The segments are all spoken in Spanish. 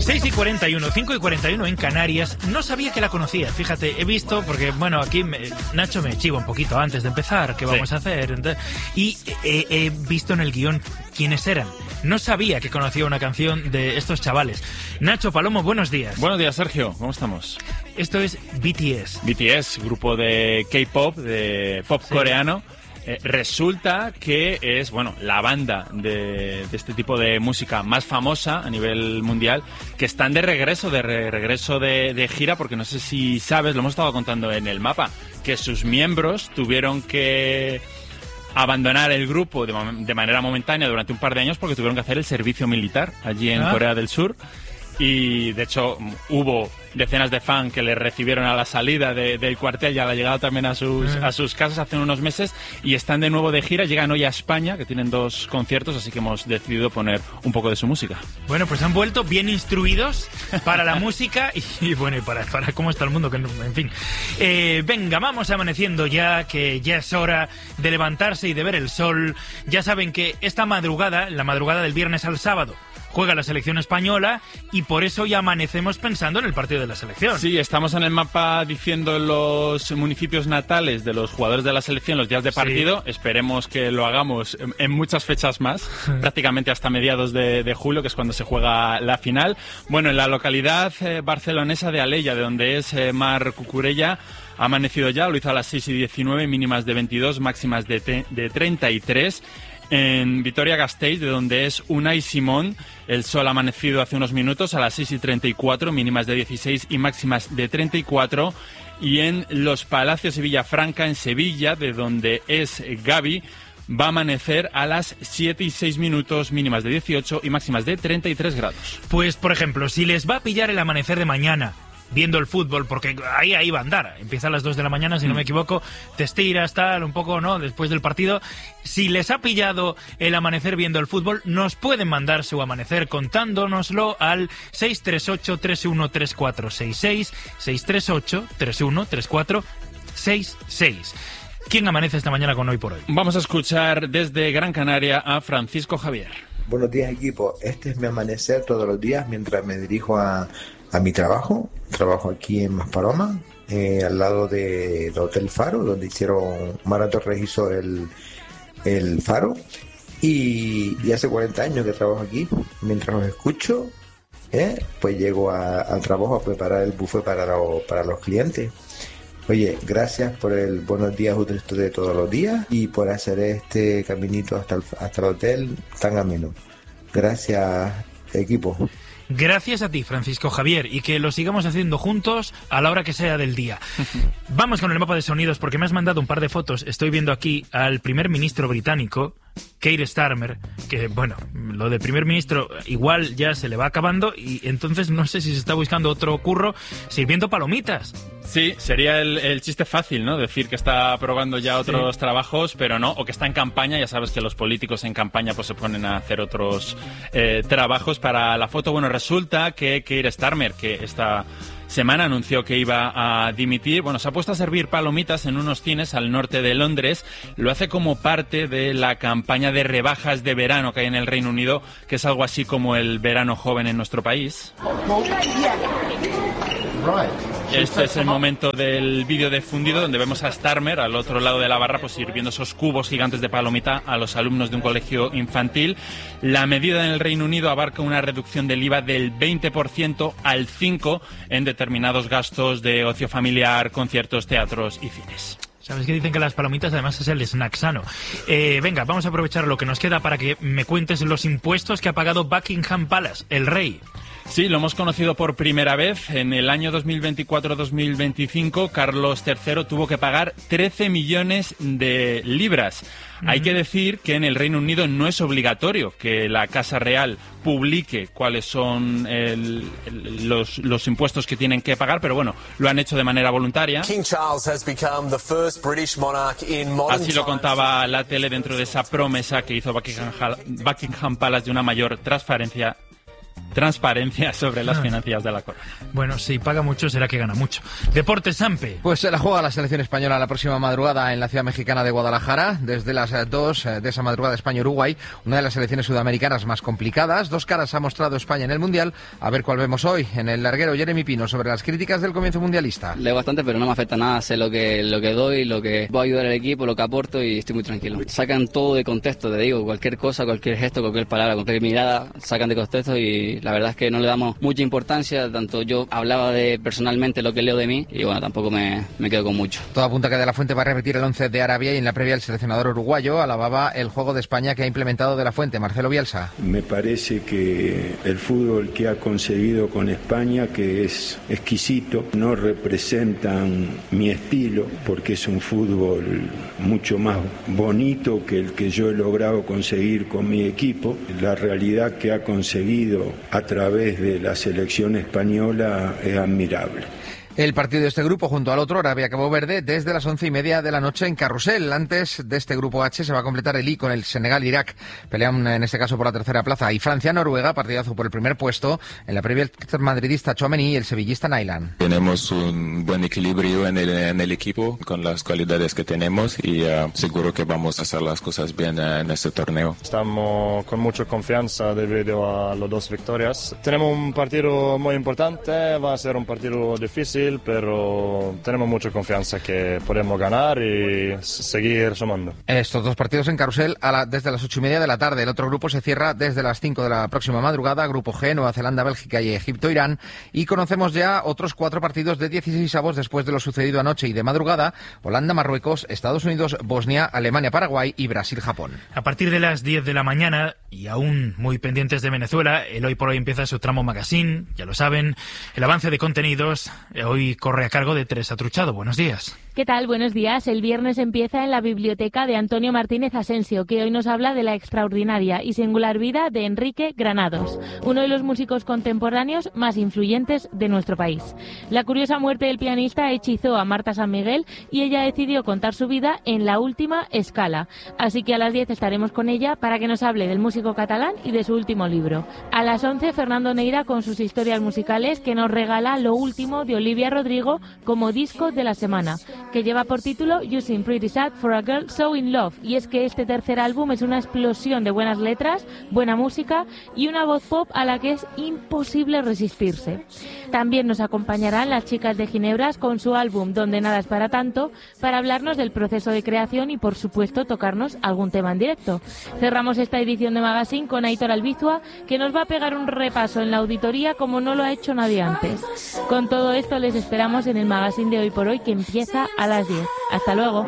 6:41, 5:41 en Canarias. No sabía que la conocía, fíjate, he visto, porque bueno, aquí Nacho me chiva un poquito antes de empezar, qué vamos a hacer, entonces, y he visto en el guión quiénes eran. No sabía que conocía una canción de estos chavales. Nacho Palomo, buenos días. Buenos días, Sergio, ¿cómo estamos? Esto es BTS. BTS, grupo de K-pop, de pop coreano. Resulta que es, bueno, la banda de este tipo de música más famosa a nivel mundial, que están de regreso de gira, porque no sé si sabes, lo hemos estado contando en el mapa, que sus miembros tuvieron que abandonar el grupo de manera momentánea durante un par de años porque tuvieron que hacer el servicio militar allí en Corea del Sur. Y de hecho hubo decenas de fans que les recibieron a la salida del cuartel y a la llegada también a sus casas hace unos meses, y están de nuevo de gira. Llegan hoy a España, que tienen 2 conciertos, así que hemos decidido poner un poco de su música. Bueno, pues han vuelto bien instruidos para la música y bueno, y para cómo está el mundo, que en fin. Venga, vamos amaneciendo ya, que ya es hora de levantarse y de ver el sol. Ya saben que esta madrugada, la madrugada del viernes al sábado, juega la selección española y por eso ya amanecemos pensando en el partido de la selección. Sí, estamos en el mapa diciendo los municipios natales de los jugadores de la selección, los días de partido. Sí. Esperemos que lo hagamos en muchas fechas más, prácticamente hasta mediados de julio, que es cuando se juega la final. Bueno, en la localidad barcelonesa de Alella, de donde es Mar Cucurella, ha amanecido ya, lo hizo a las 6:19, mínimas de 22, máximas de 33. En Vitoria-Gasteiz, de donde es Unai Simón, el sol ha amanecido hace unos minutos a las 6:34, mínimas de 16 y máximas de 34. Y en Los Palacios y Villafranca, en Sevilla, de donde es Gaby, va a amanecer a las 7:06, mínimas de 18 y máximas de 33 grados. Pues, por ejemplo, si les va a pillar el amanecer de mañana viendo el fútbol, porque ahí va a andar, empieza a las 2 de la mañana, si no me equivoco, te estiras, tal, un poco, ¿no?, después del partido. Si les ha pillado el amanecer viendo el fútbol, nos pueden mandar su amanecer contándonoslo al 638-313466, 638-313466. ¿Quién amanece esta mañana con Hoy por Hoy? Vamos a escuchar desde Gran Canaria a Francisco Javier. Buenos días, equipo. Este es mi amanecer todos los días mientras me dirijo a mi trabajo. Trabajo aquí en Maspalomas, al lado del Hotel Faro, donde hicieron Marato Regizó el Faro. Y hace 40 años que trabajo aquí. Mientras los escucho, pues llego al trabajo a preparar el buffet para los clientes. Oye, gracias por el buenos días de todos los días y por hacer este caminito hasta el hotel tan ameno. Gracias, equipo. Gracias a ti, Francisco Javier, y que lo sigamos haciendo juntos a la hora que sea del día. Vamos con el mapa de sonidos, porque me has mandado un par de fotos. Estoy viendo aquí al primer ministro británico, Keir Starmer, que, bueno, lo de primer ministro igual ya se le va acabando, y entonces no sé si se está buscando otro curro sirviendo palomitas. Sí, sería el chiste fácil, ¿no? Decir que está probando ya otros trabajos, pero no, o que está en campaña. Ya sabes que los políticos en campaña pues se ponen a hacer otros trabajos para la foto. Bueno, resulta que Keir Starmer, que esta semana anunció que iba a dimitir, bueno, se ha puesto a servir palomitas en unos cines al norte de Londres. Lo hace como parte de la campaña de rebajas de verano que hay en el Reino Unido, que es algo así como el verano joven en nuestro país. Este es el momento del vídeo difundido donde vemos a Starmer al otro lado de la barra pues sirviendo esos cubos gigantes de palomita a los alumnos de un colegio infantil. La medida en el Reino Unido abarca una reducción del IVA del 20% al 5% en determinados gastos de ocio familiar, conciertos, teatros y cines. ¿Sabes que dicen que las palomitas además es el snack sano? Venga, vamos a aprovechar lo que nos queda para que me cuentes los impuestos que ha pagado Buckingham Palace, el rey. Sí, lo hemos conocido por primera vez. En el año 2024-2025, Carlos III tuvo que pagar 13 millones de libras. Hay que decir que en el Reino Unido no es obligatorio que la Casa Real publique cuáles son los impuestos que tienen que pagar, pero bueno, lo han hecho de manera voluntaria. Así lo contaba la tele dentro de esa promesa que hizo Buckingham Palace de una mayor transparencia transparencia sobre las finanzas de la Corona. Bueno, si paga mucho será que gana mucho. Deportes, Sampe. Pues se la juega la selección española la próxima madrugada en la ciudad mexicana de Guadalajara, desde las 2 de esa madrugada España-Uruguay, una de las selecciones sudamericanas más complicadas. Dos caras ha mostrado España en el Mundial. A ver cuál vemos hoy. En el larguero, Jeremy Pino, sobre las críticas del comienzo mundialista. Leo bastante, pero no me afecta nada. Sé lo que doy, lo que voy a ayudar al equipo, lo que aporto y estoy muy tranquilo. Sacan todo de contexto, te digo, cualquier cosa, cualquier gesto, cualquier palabra, cualquier mirada, sacan de contexto y la verdad es que no le damos mucha importancia. Tanto yo hablaba de personalmente lo que leo de mí y bueno, tampoco me quedo con mucho. Todo apunta que De La Fuente va a repetir el 11 de Arabia y en la previa el seleccionador uruguayo alababa el juego de España que ha implementado De La Fuente. Marcelo Bielsa. Me parece que el fútbol que ha conseguido con España, que es exquisito, no representan mi estilo porque es un fútbol mucho más bonito que el que yo he logrado conseguir con mi equipo. La realidad que ha conseguido a través de la selección española es admirable. El partido de este grupo junto al otro, Arabia-Cabo Verde, desde las 11:30 de la noche en Carrusel. Antes de este grupo H se va a completar el I con el Senegal-Irak. Pelean en este caso por la tercera plaza. Y Francia-Noruega, partidazo por el primer puesto. En la previa el madridista Tchouaméni y el sevillista Nainggolan. Tenemos un buen equilibrio en el equipo con las cualidades que tenemos y seguro que vamos a hacer las cosas bien en este torneo. Estamos con mucha confianza debido a las dos victorias. Tenemos un partido muy importante, va a ser un partido difícil, pero tenemos mucha confianza que podemos ganar y seguir sumando. Estos dos partidos en Carrusel desde las 8:30 de la tarde. El otro grupo se cierra desde las 5 de la próxima madrugada. Grupo G, Nueva Zelanda, Bélgica y Egipto-Irán. Y conocemos ya otros 4 partidos de 16avos después de lo sucedido anoche y de madrugada. Holanda, Marruecos, Estados Unidos, Bosnia, Alemania, Paraguay y Brasil-Japón. A partir de las 10 de la mañana, y aún muy pendientes de Venezuela, el Hoy por Hoy empieza su tramo magazine, ya lo saben. El avance de contenidos hoy corre a cargo de Teresa Truchado. Buenos días. ¿Qué tal? Buenos días. El viernes empieza en la biblioteca de Antonio Martínez Asensio, que hoy nos habla de la extraordinaria y singular vida de Enrique Granados, uno de los músicos contemporáneos más influyentes de nuestro país. La curiosa muerte del pianista hechizó a Marta San Miguel y ella decidió contar su vida en La Última Escala. Así que a las 10 estaremos con ella para que nos hable del músico catalán y de su último libro. A las 11, Fernando Neira con sus historias musicales, que nos regala lo último de Olivia Rodrigo como disco de la semana, que lleva por título You Seem Pretty Sad for a Girl So In Love. Y es que este tercer álbum es una explosión de buenas letras, buena música y una voz pop a la que es imposible resistirse. También nos acompañarán las chicas de Ginebras con su álbum Donde Nada es para tanto, para hablarnos del proceso de creación y por supuesto tocarnos algún tema en directo. Cerramos esta edición de Magazine con Aitor Albizua, que nos va a pegar un repaso en la auditoría como no lo ha hecho nadie antes. Con todo esto les esperamos en el Magazine de Hoy por Hoy, que empieza a las 10. Hasta luego.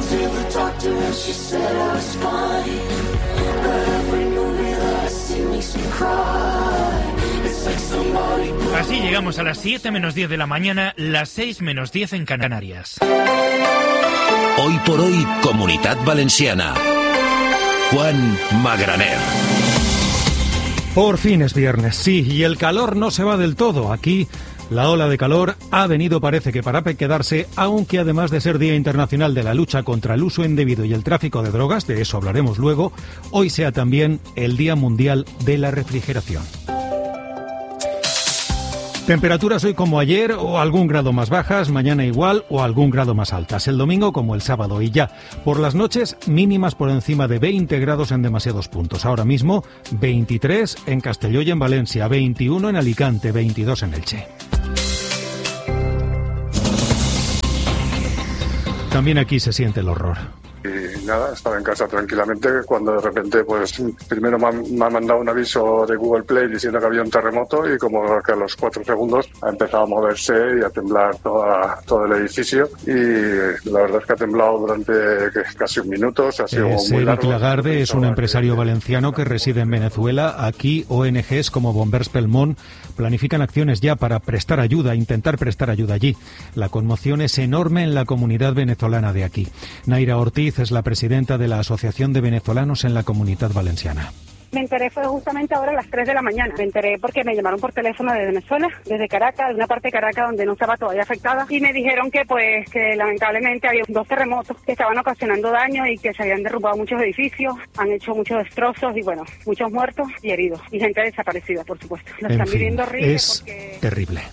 Así llegamos a las 7 menos 10 de la mañana, las 6 menos 10 en Canarias. Hoy por Hoy, Comunitat Valenciana. Juan Magraner. Por fin es viernes, sí, y el calor no se va del todo. Aquí la ola de calor ha venido, parece que para quedarse, aunque además de ser Día Internacional de la Lucha contra el Uso Indebido y el Tráfico de Drogas, de eso hablaremos luego, hoy sea también el Día Mundial de la Refrigeración. Temperaturas hoy como ayer, o algún grado más bajas, mañana igual o algún grado más altas. El domingo como el sábado y ya. Por las noches mínimas por encima de 20 grados en demasiados puntos. Ahora mismo 23 en Castelló y en Valencia, 21 en Alicante, 22 en Elche. También aquí se siente el horror. Y nada, estaba en casa tranquilamente cuando de repente, pues primero me ha mandado un aviso de Google Play diciendo que había un terremoto y como que a los 4 segundos ha empezado a moverse y a temblar todo el edificio y la verdad es que ha temblado durante casi un minuto. Ha sido muy largo. Eric Lagarde es un empresario valenciano que reside en Venezuela. Aquí ONGs como Bombers Pelmón planifican acciones ya para prestar ayuda, intentar prestar ayuda allí. La conmoción es enorme en la comunidad venezolana de aquí. Naira Ortiz es la presidenta de la Asociación de Venezolanos en la Comunitat Valenciana. Me enteré fue justamente ahora a las 3 de la mañana. Me enteré porque me llamaron por teléfono de Venezuela, desde Caracas, de una parte de Caracas donde no estaba todavía afectada, y me dijeron que lamentablemente había 2 terremotos que estaban ocasionando daño y que se habían derrumbado muchos edificios, han hecho muchos destrozos y muchos muertos y heridos, y gente desaparecida, por supuesto. Lo están viviendo horrible es porque... terrible.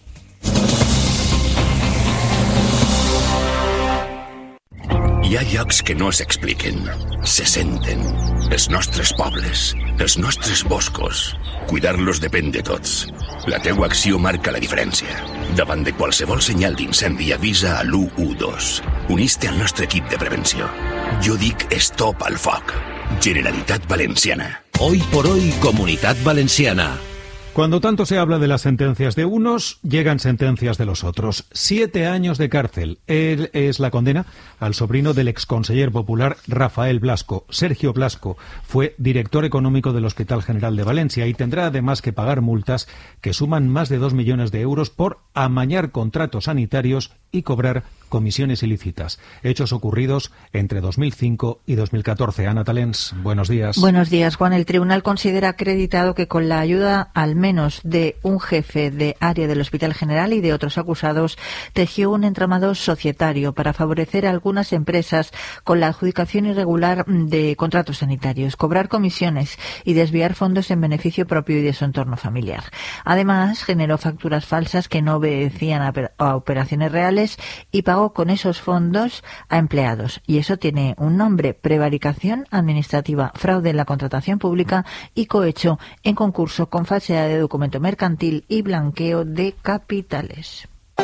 Hi ha llocs que no s'expliquen, se senten. Els nostres pobles, els nostres boscos. Cuidar-los depèn de tots. La teua acció marca la diferència. Davant de qualsevol senyal d'incendi, avisa a l'112. Unís-te al nostre equip de prevenció. Jo dic stop al foc. Generalitat Valenciana. Hoy por hoy, Comunitat Valenciana. Cuando tanto se habla de las sentencias de unos, llegan sentencias de los otros. 7 años de cárcel. Él es la condena al sobrino del exconseller popular Rafael Blasco. Sergio Blasco fue director económico del Hospital General de Valencia y tendrá además que pagar multas que suman más de 2 millones de euros por amañar contratos sanitarios y cobrar comisiones ilícitas. Hechos ocurridos entre 2005 y 2014. Ana Talens, buenos días. Buenos días, Juan. El tribunal considera acreditado que con la ayuda al menos de un jefe de área del Hospital General y de otros acusados, tejió un entramado societario para favorecer a algunas empresas con la adjudicación irregular de contratos sanitarios, cobrar comisiones y desviar fondos en beneficio propio y de su entorno familiar. Además, generó facturas falsas que no obedecían a operaciones reales y pagó con esos fondos a empleados. Y eso tiene un nombre: prevaricación administrativa, fraude en la contratación pública y cohecho en concurso con falsedad de documento mercantil y blanqueo de capitales.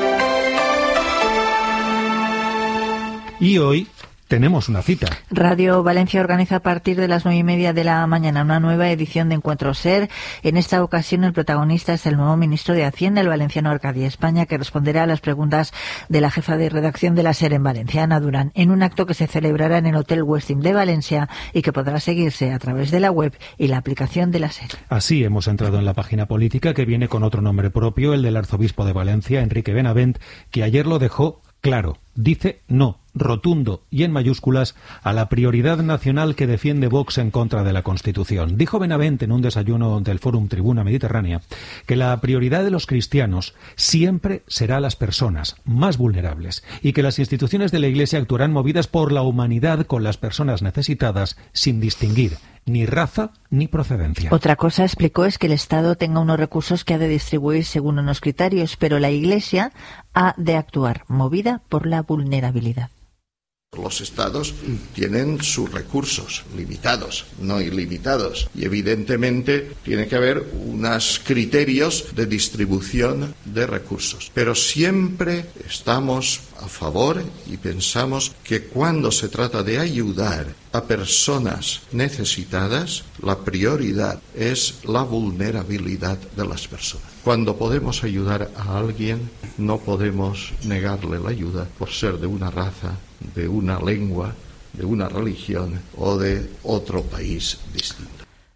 Y hoy tenemos una cita. Radio Valencia organiza a partir de las 9:30 de la mañana una nueva edición de Encuentro Ser. En esta ocasión el protagonista es el nuevo ministro de Hacienda, el valenciano Arcadi España, que responderá a las preguntas de la jefa de redacción de la SER en Valencia, Ana Durán, en un acto que se celebrará en el Hotel Westin de Valencia y que podrá seguirse a través de la web y la aplicación de la SER. Así hemos entrado en la página política, que viene con otro nombre propio, el del arzobispo de Valencia, Enrique Benavent, que ayer lo dejó claro. Dice no, rotundo y en mayúsculas, a la prioridad nacional que defiende Vox en contra de la Constitución. Dijo Benavent en un desayuno del Fórum Tribuna Mediterránea que la prioridad de los cristianos siempre será las personas más vulnerables y que las instituciones de la Iglesia actuarán movidas por la humanidad con las personas necesitadas sin distinguir ni raza ni procedencia. Otra cosa, explicó, es que el Estado tenga unos recursos que ha de distribuir según unos criterios, pero la Iglesia ha de actuar movida por la vulnerabilidad. Los estados tienen sus recursos limitados, no ilimitados, y evidentemente tiene que haber unos criterios de distribución de recursos. Pero siempre estamos a favor y pensamos que cuando se trata de ayudar a personas necesitadas, la prioridad es la vulnerabilidad de las personas. Cuando podemos ayudar a alguien, no podemos negarle la ayuda por ser de una raza, de una lengua, de una religión o de otro país distinto.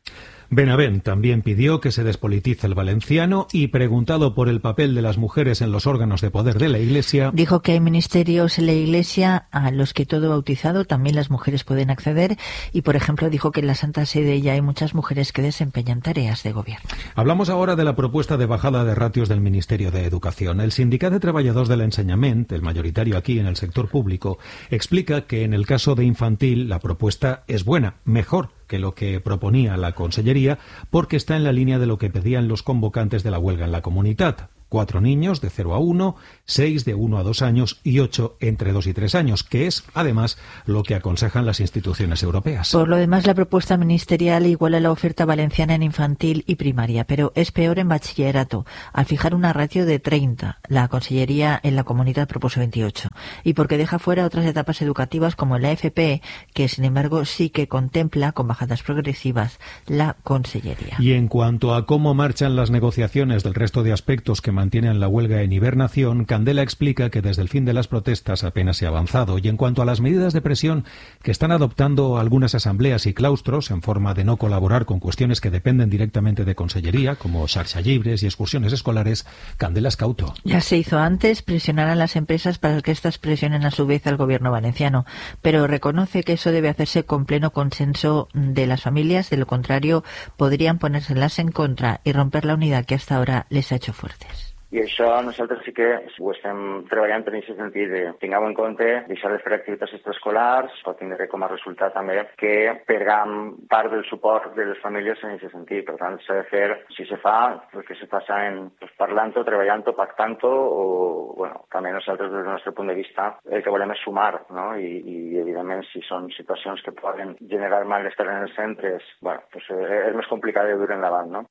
Benavent también pidió que se despolitice el valenciano y, preguntado por el papel de las mujeres en los órganos de poder de la Iglesia, dijo que hay ministerios en la Iglesia a los que todo bautizado también las mujeres pueden acceder y, por ejemplo, dijo que en la Santa Sede ya hay muchas mujeres que desempeñan tareas de gobierno. Hablamos ahora de la propuesta de bajada de ratios del Ministerio de Educación. El Sindicat de Treballadors de l'Ensenyament, el mayoritario aquí en el sector público, explica que en el caso de infantil la propuesta es buena, mejor que lo que proponía la Consellería, porque está en la línea de lo que pedían los convocantes de la huelga en la comunidad. 4 niños de 0 a 1, 6 de 1 a 2 años y 8 entre 2 y 3 años, que es, además, lo que aconsejan las instituciones europeas. Por lo demás, la propuesta ministerial iguala la oferta valenciana en infantil y primaria, pero es peor en bachillerato, al fijar una ratio de 30. La Consellería en la comunidad propuso 28. Y porque deja fuera otras etapas educativas como la FP, que, sin embargo, sí que contempla con bajadas progresivas la Consellería. Y en cuanto a cómo marchan las negociaciones del resto de aspectos que mantienen la huelga en hibernación, Candela explica que desde el fin de las protestas apenas se ha avanzado. Y en cuanto a las medidas de presión que están adoptando algunas asambleas y claustros en forma de no colaborar con cuestiones que dependen directamente de Consellería, como xarxa llibres y excursiones escolares, Candela es cauto. Ya se hizo antes, presionar a las empresas para que éstas presionen a su vez al gobierno valenciano, pero reconoce que eso debe hacerse con pleno consenso de las familias, de lo contrario podrían ponérselas en contra y romper la unidad que hasta ahora les ha hecho fuertes. I això nosaltres sí que ho estem treballant en aquest sentit. Tingueu en compte deixar de fer activitats extraescolars, pot tindre com a resultat també que perdem part del suport de les famílies en aquest sentit. Per tant, s'ha de fer, si se fa, el que se passa parlant-ho, treballant-ho, pactant-ho, o bueno, també nosaltres des del nostre punt de vista el que volem és sumar, no? I evidentment si són situacions que poden generar malestar en els centres, bueno, pues és més complicat de dur endavant, no?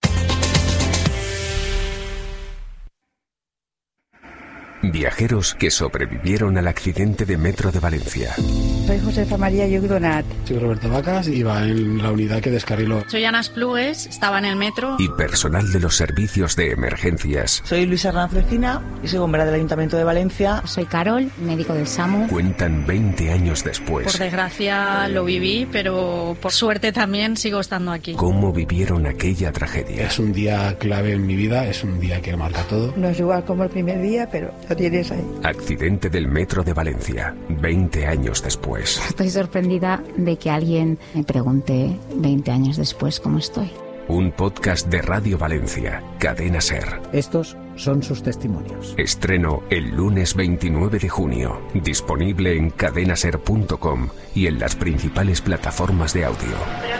Viajeros que sobrevivieron al accidente de metro de Valencia. Soy Josefa María Yugdonat. Soy Roberto Vacas, iba en la unidad que descarriló. Soy Ana Esplugues, estaba en el metro. Y personal de los servicios de emergencias. Soy Luisa Hernández Vecina y soy bombera del Ayuntamiento de Valencia. Soy Carol, médico del SAMU. Cuentan 20 años después. Por desgracia lo viví, pero por suerte también sigo estando aquí. ¿Cómo vivieron aquella tragedia? Es un día clave en mi vida, es un día que marca todo. No es igual como el primer día, pero lo tienes ahí. Accidente del metro de Valencia, 20 años después. Estoy sorprendida de que alguien me pregunte 20 años después cómo estoy. Un podcast de Radio Valencia, Cadena SER. Estos son sus testimonios. Estreno el lunes 29 de junio. Disponible en cadenaser.com y en las principales plataformas de audio.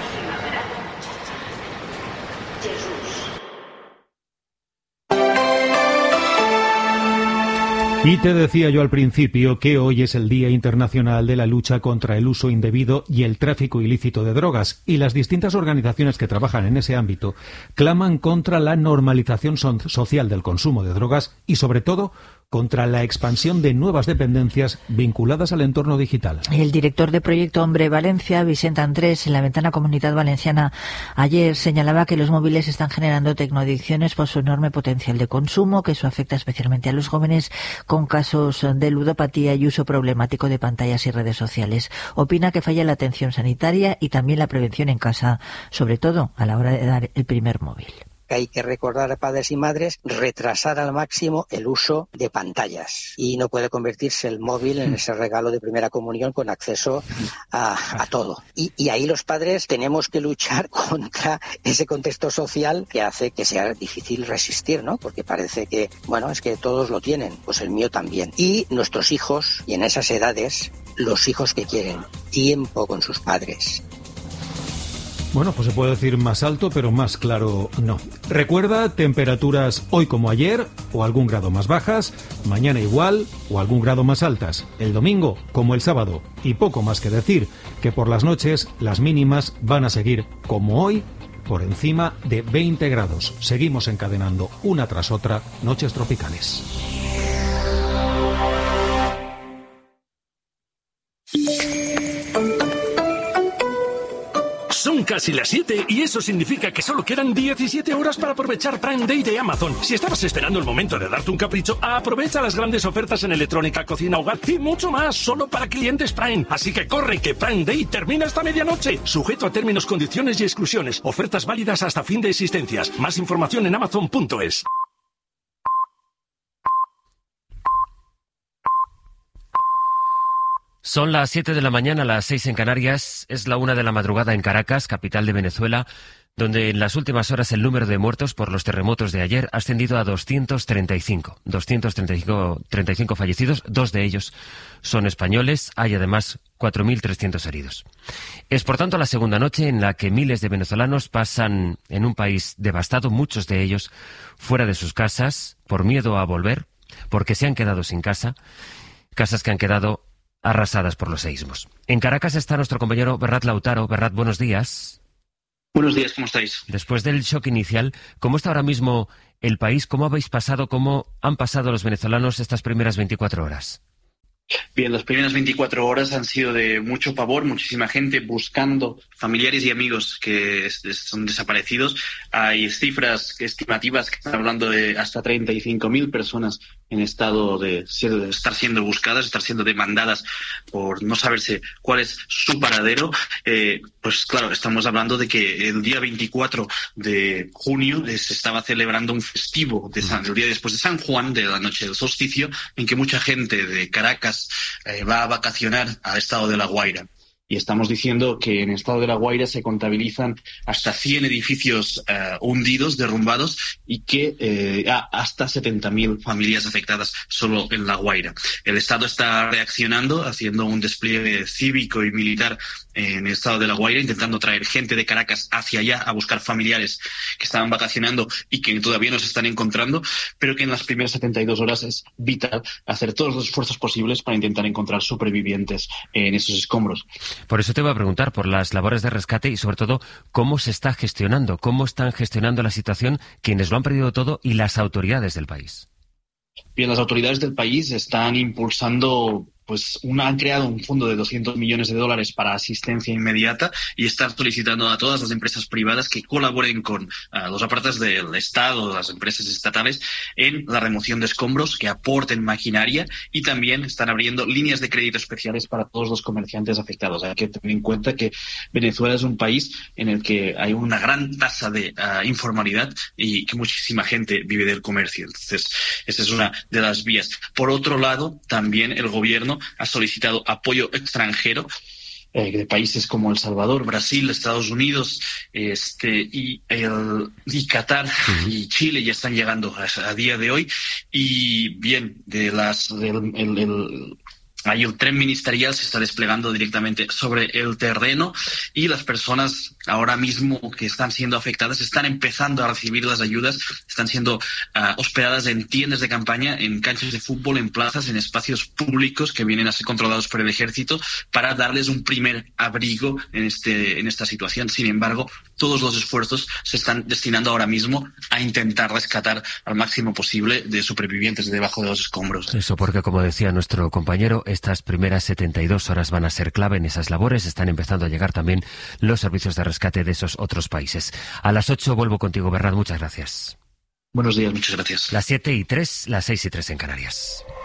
Y te decía yo al principio que hoy es el Día Internacional de la Lucha contra el Uso Indebido y el Tráfico Ilícito de Drogas, y las distintas organizaciones que trabajan en ese ámbito claman contra la normalización social del consumo de drogas y, sobre todo, contra la expansión de nuevas dependencias vinculadas al entorno digital. El director de Proyecto Hombre Valencia, Vicente Andrés, en la Ventana Comunidad Valenciana, ayer señalaba que los móviles están generando tecnoadicciones por su enorme potencial de consumo, que eso afecta especialmente a los jóvenes con casos de ludopatía y uso problemático de pantallas y redes sociales. Opina que falla la atención sanitaria y también la prevención en casa, sobre todo a la hora de dar el primer móvil. Hay que recordar a padres y madres retrasar al máximo el uso de pantallas, y no puede convertirse el móvil en ese regalo de primera comunión con acceso a todo. Y ahí los padres tenemos que luchar contra ese contexto social que hace que sea difícil resistir, ¿no? Porque parece que, bueno, es que todos lo tienen, pues el mío también. Y nuestros hijos, y en esas edades, los hijos que quieren tiempo con sus padres. Bueno, pues se puede decir más alto, pero más claro no. Recuerda, temperaturas hoy como ayer, o algún grado más bajas, mañana igual, o algún grado más altas, el domingo como el sábado. Y poco más que decir, que por las noches las mínimas van a seguir, como hoy, por encima de 20 grados. Seguimos encadenando una tras otra noches tropicales. Son casi las 7 y eso significa que solo quedan 17 horas para aprovechar Prime Day de Amazon. Si estabas esperando el momento de darte un capricho, aprovecha las grandes ofertas en electrónica, cocina, hogar y mucho más, solo para clientes Prime. Así que corre, que Prime Day termina esta medianoche. Sujeto a términos, condiciones y exclusiones. Ofertas válidas hasta fin de existencias. Más información en amazon.es. Son las 7 de la mañana, las 6 en Canarias. Es la 1 de la madrugada en Caracas, capital de Venezuela, donde en las últimas horas el número de muertos por los terremotos de ayer ha ascendido a 235. 235 fallecidos, 2 de ellos son españoles. Hay además 4.300 heridos. Es por tanto la segunda noche en la que miles de venezolanos pasan en un país devastado, muchos de ellos fuera de sus casas, por miedo a volver, porque se han quedado sin casa, casas que han quedado arrasadas por los seísmos. En Caracas está nuestro compañero Bernat Lautaro. Bernat, buenos días. Buenos días, ¿cómo estáis? Después del shock inicial, ¿cómo está ahora mismo el país? ¿Cómo habéis pasado, cómo han pasado los venezolanos estas primeras 24 horas? Bien, las primeras 24 horas han sido de mucho pavor, muchísima gente buscando familiares y amigos que son desaparecidos. Hay cifras estimativas que están hablando de hasta 35.000 personas en estado de estar siendo buscadas, estar siendo demandadas por no saberse cuál es su paradero. Pues claro, estamos hablando de que el día 24 de junio se estaba celebrando un festivo, el día después de San Juan, de la noche del solsticio, en que mucha gente de Caracas va a vacacionar al estado de La Guaira. Y estamos diciendo que en el estado de La Guaira se contabilizan hasta 100 edificios hundidos, derrumbados, y que hasta 70.000 familias afectadas solo en La Guaira. El Estado está reaccionando, haciendo un despliegue cívico y militar en el estado de La Guaira, intentando traer gente de Caracas hacia allá a buscar familiares que estaban vacacionando y que todavía no se están encontrando, pero que en las primeras 72 horas es vital hacer todos los esfuerzos posibles para intentar encontrar supervivientes en esos escombros. Por eso te voy a preguntar por las labores de rescate y sobre todo cómo se está gestionando, cómo están gestionando la situación quienes lo han perdido todo y las autoridades del país. Bien, las autoridades del país están impulsando han creado un fondo de $200 millones para asistencia inmediata y están solicitando a todas las empresas privadas que colaboren con los aparatos del Estado, las empresas estatales, en la remoción de escombros, que aporten maquinaria, y también están abriendo líneas de crédito especiales para todos los comerciantes afectados. Hay que tener en cuenta que Venezuela es un país en el que hay una gran tasa de informalidad y que muchísima gente vive del comercio. Entonces, esa es una de las vías. Por otro lado, también el gobierno ha solicitado apoyo extranjero de países como El Salvador, Brasil, Estados Unidos y Qatar y Chile ya están llegando a día de hoy. Y bien, ahí el tren ministerial se está desplegando directamente sobre el terreno y las personas ahora mismo que están siendo afectadas están empezando a recibir las ayudas, están siendo hospedadas en tiendas de campaña, en canchas de fútbol, en plazas, en espacios públicos que vienen a ser controlados por el ejército para darles un primer abrigo en esta situación. Sin embargo, todos los esfuerzos se están destinando ahora mismo a intentar rescatar al máximo posible de supervivientes debajo de los escombros. Eso porque, como decía nuestro compañero, estas primeras 72 horas van a ser clave en esas labores. Están empezando a llegar también los servicios de rescate de esos otros países. A las 8 vuelvo contigo, Bernat. Muchas gracias. Buenos días, muchas gracias. Las 7:03, las 6:03 en Canarias.